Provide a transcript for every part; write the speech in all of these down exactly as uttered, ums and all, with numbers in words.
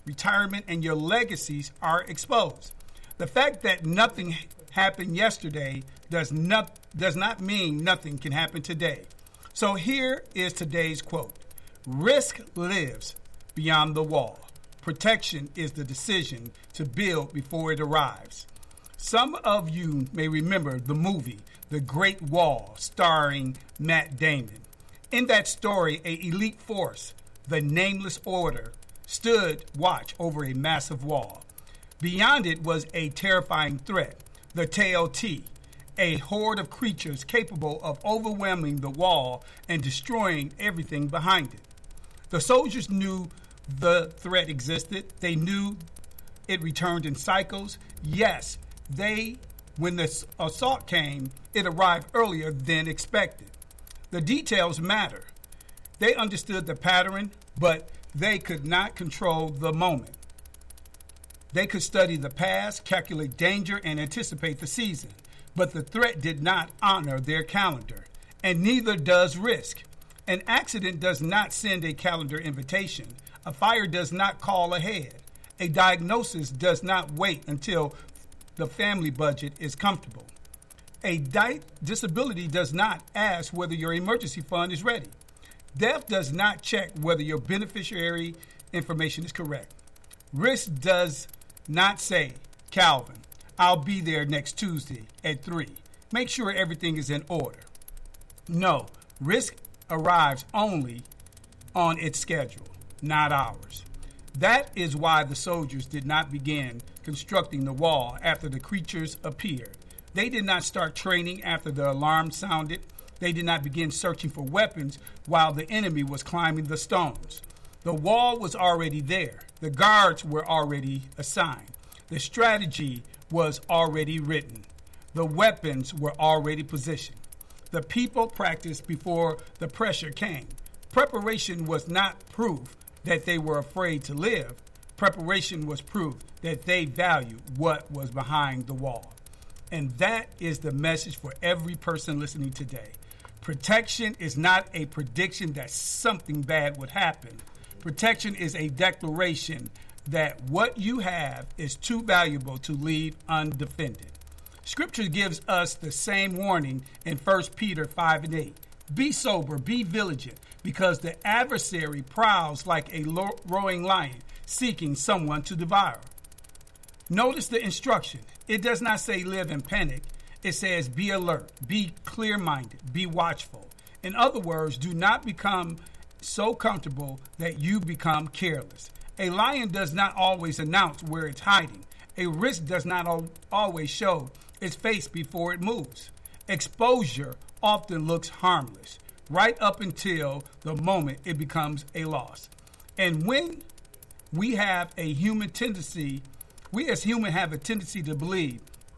retirement, and your legacies are exposed. The fact that nothing happened yesterday does not, does not mean nothing can happen today. So here is today's quote. Risk lives beyond the wall. Protection is the decision to build before it arrives. Some of you may remember the movie The Great Wall, starring Matt Damon. In that story, an elite force, the Nameless Order, stood watch over a massive wall. Beyond it was a terrifying threat, the T O T, a horde of creatures capable of overwhelming the wall and destroying everything behind it. The soldiers knew the threat existed. They knew it returned in cycles. Yes, they, when the assault came, it arrived earlier than expected. The details matter. They understood the pattern, but they could not control the moment. They could study the past, calculate danger, and anticipate the season. But the threat did not honor their calendar, and neither does risk. An accident does not send a calendar invitation. A fire does not call ahead. A diagnosis does not wait until the family budget is comfortable. A di- disability does not ask whether your emergency fund is ready. Death does not check whether your beneficiary information is correct. Risk does not say, Calvin, I'll be there next Tuesday at three. Make sure everything is in order. No, risk arrives only on its schedule, not ours. That is why the soldiers did not begin constructing the wall after the creatures appeared. They did not start training after the alarm sounded. They did not begin searching for weapons while the enemy was climbing the stones. The wall was already there. The guards were already assigned. The strategy was already written. The weapons were already positioned. The people practiced before the pressure came. Preparation was not proof that they were afraid to live. Preparation was proof that they valued what was behind the wall. And that is the message for every person listening today. Protection is not a prediction that something bad would happen. Protection is a declaration that what you have is too valuable to leave undefended. Scripture gives us the same warning in First Peter five and eight. Be sober, be vigilant, because the adversary prowls like a roaring lion, seeking someone to devour. Notice the instruction. It does not say live in panic. It says be alert, be clear-minded, be watchful. In other words, do not become so comfortable that you become careless. A lion does not always announce where it's hiding. A risk does not al- always show its face before it moves. Exposure often looks harmless, right up until the moment it becomes a loss. And when we have a human tendency, we as humans have a tendency to believe,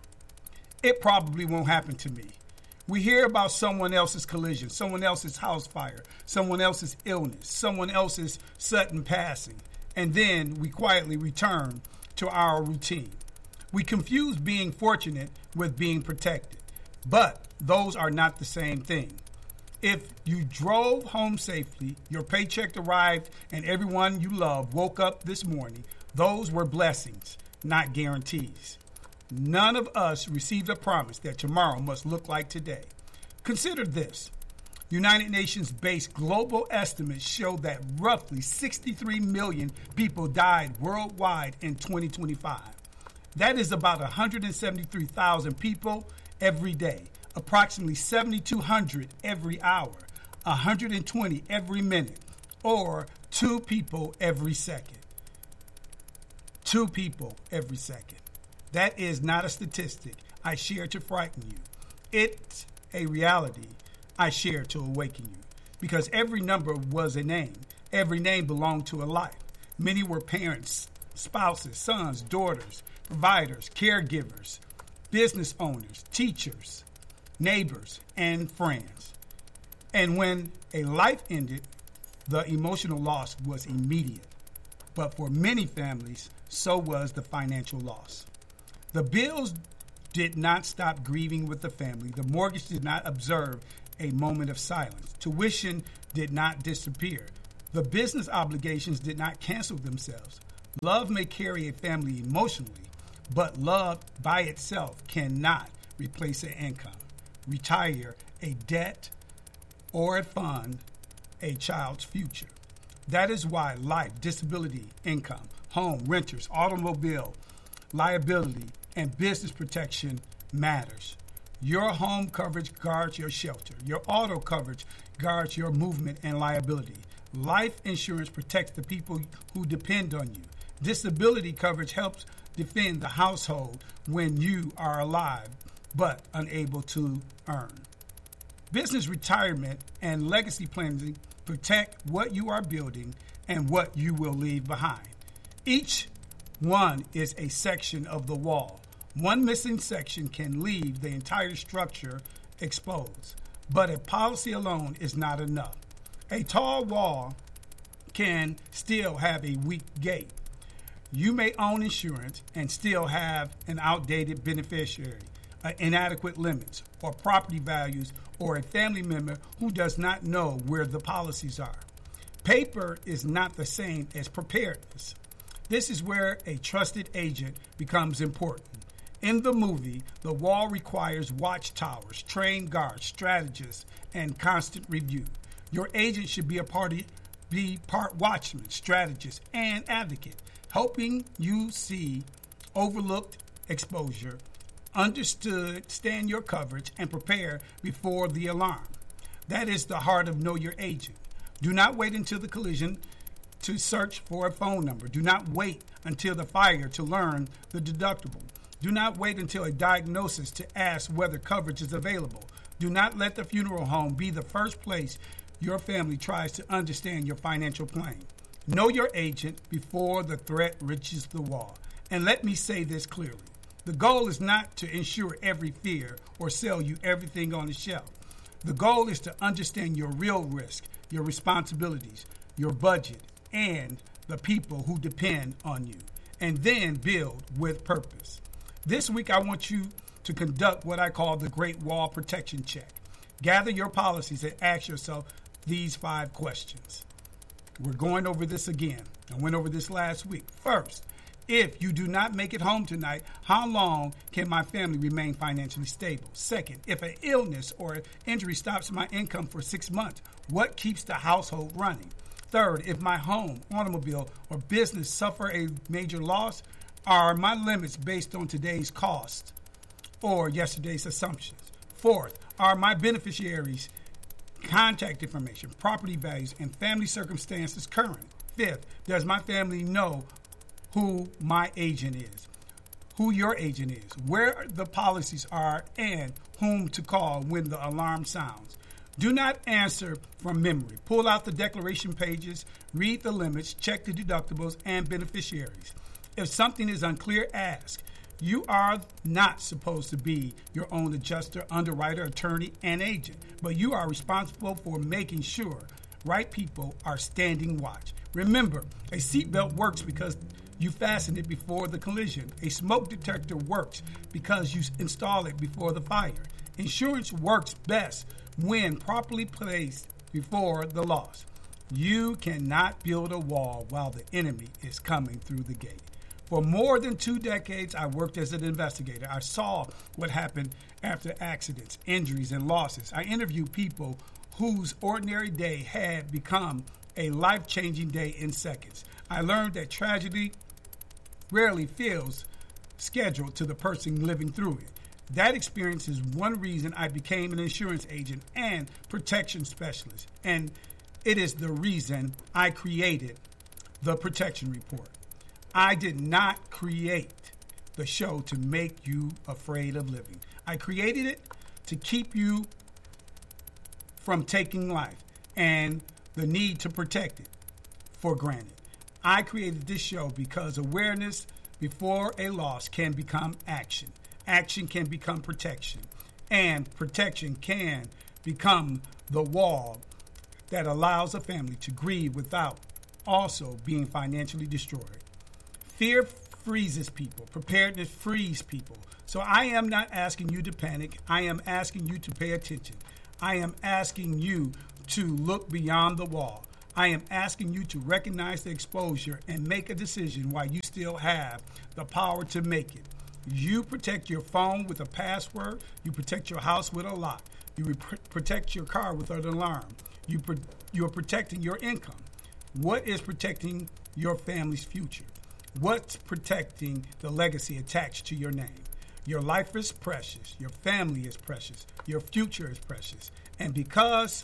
it probably won't happen to me. We hear about someone else's collision, someone else's house fire, someone else's illness, someone else's sudden passing, and then we quietly return to our routine. We confuse being fortunate with being protected, but those are not the same thing. If you drove home safely, your paycheck arrived, and everyone you love woke up this morning, those were blessings, not guarantees. None of us received a promise that tomorrow must look like today. Consider this. United Nations-based global estimates show that roughly sixty-three million people died worldwide in twenty twenty-five. That is about one hundred seventy-three thousand people every day, approximately seven thousand two hundred every hour, one hundred twenty every minute, or two people every second. Two people every second. That is not a statistic I share to frighten you. It's a reality I share to awaken you. Because every number was a name. Every name belonged to a life. Many were parents, spouses, sons, daughters, providers, caregivers, business owners, teachers, neighbors, and friends. And when a life ended, the emotional loss was immediate. But for many families, so was the financial loss. The bills did not stop grieving with the family. The mortgage did not observe a moment of silence. Tuition did not disappear. The business obligations did not cancel themselves. Love may carry a family emotionally, but love by itself cannot replace an income, retire a debt, or fund a child's future. That is why life, disability, income, home, renters, automobile, liability, and business protection matters. Your home coverage guards your shelter. Your auto coverage guards your movement and liability. Life insurance protects the people who depend on you. Disability coverage helps defend the household when you are alive but unable to earn. Business retirement and legacy planning protect what you are building and what you will leave behind. Each one is a section of the wall. One missing section can leave the entire structure exposed, but a policy alone is not enough. A tall wall can still have a weak gate. You may own insurance and still have an outdated beneficiary, uh, inadequate limits, or property values, or a family member who does not know where the policies are. Paper is not the same as preparedness. This is where a trusted agent becomes important. In the movie, the wall requires watchtowers, trained guards, strategists, and constant review. Your agent should be a party, be part watchman, strategist, and advocate, helping you see overlooked exposure, understand your coverage, and prepare before the alarm. That is the heart of Know Your Agent. Do not wait until the collision to search for a phone number. Do not wait until the fire to learn the deductible. Do not wait until a diagnosis to ask whether coverage is available. Do not let the funeral home be the first place your family tries to understand your financial plan. Know your agent before the threat reaches the wall. And let me say this clearly. The goal is not to insure every fear or sell you everything on the shelf. The goal is to understand your real risk, your responsibilities, your budget, and the people who depend on you, and then build with purpose. This week, I want you to conduct what I call the Great Wall Protection Check. Gather your policies and ask yourself these five questions. We're going over this again. I went over this last week. First, if you do not make it home tonight, how long can my family remain financially stable? Second, if an illness or injury stops my income for six months, what keeps the household running? Third, if my home, automobile, or business suffer a major loss, are my limits based on today's cost or yesterday's assumptions? Fourth, are my beneficiaries' contact information, property values, and family circumstances current? Fifth, does my family know who my agent is, who your agent is, where the policies are, and whom to call when the alarm sounds? Do not answer from memory. Pull out the declaration pages, read the limits, check the deductibles and beneficiaries. If something is unclear, ask. You are not supposed to be your own adjuster, underwriter, attorney, and agent, but you are responsible for making sure right people are standing watch. Remember, a seatbelt works because you fasten it before the collision. A smoke detector works because you install it before the fire. Insurance works best when properly placed before the loss. You cannot build a wall while the enemy is coming through the gate. For more than two decades, I worked as an investigator. I saw what happened after accidents, injuries, and losses. I interviewed people whose ordinary day had become a life-changing day in seconds. I learned that tragedy rarely feels scheduled to the person living through it. That experience is one reason I became an insurance agent and protection specialist, and it is the reason I created the Protection Report. I did not create the show to make you afraid of living. I created it to keep you from taking life and the need to protect it for granted. I created this show because awareness before a loss can become action. Action can become protection, and protection can become the wall that allows a family to grieve without also being financially destroyed. Fear freezes people. Preparedness frees people. So I am not asking you to panic. I am asking you to pay attention. I am asking you to look beyond the wall. I am asking you to recognize the exposure and make a decision while you still have the power to make it. You protect your phone with a password. You protect your house with a lock. You re- protect your car with an alarm. You pro- you are protecting your income. What is protecting your family's future? What's protecting the legacy attached to your name? Your life is precious. Your family is precious. Your future is precious. And because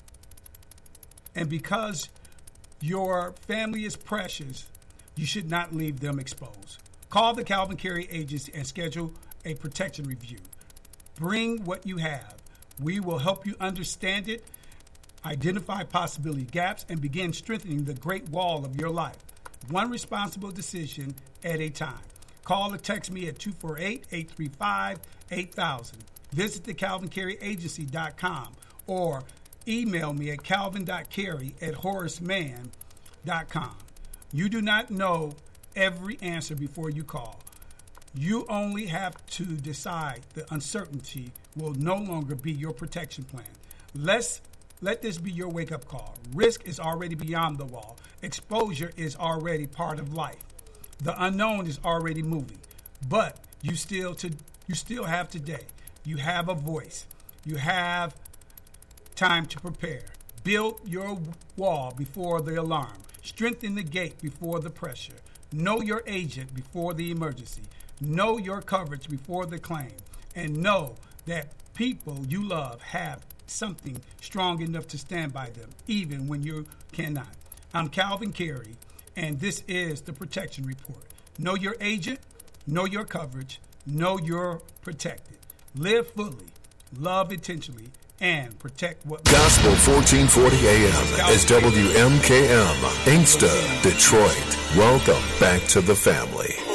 and because your family is precious, you should not leave them exposed. Call the Calvin Carey Agency and schedule a protection review. Bring what you have. We will help you understand it, identify possibility gaps, and begin strengthening the great wall of your life. One responsible decision at a time. Call or text me at two four eight, eight three five, eight thousand. Visit the calvin carey agency dot com or email me at calvin dot carey at horace mann dot com. You do not know every answer before you call. You only have to decide the uncertainty will no longer be your protection plan. Let's let this be your wake-up call. Risk is already beyond the wall. Exposure is already part of life. The unknown is already moving. But you still to you still have today. You have a voice. You have time to prepare. Build your wall before the alarm. Strengthen the gate before the pressure. Know your agent before the emergency. Know your coverage before the claim. And know that people you love have something strong enough to stand by them, even when you cannot. I'm Calvin Carey, and this is the Protection Report. Know your agent, know your coverage, know you're protected. Live fully, love intentionally, and protect what Gospel fourteen forty A M is W M K M, Inkster, Detroit. Welcome back to the family.